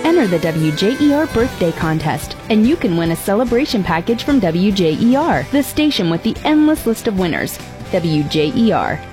Enter the WJER Birthday Contest, and you can win a celebration package from WJER, the station with the endless list of winners. WJER,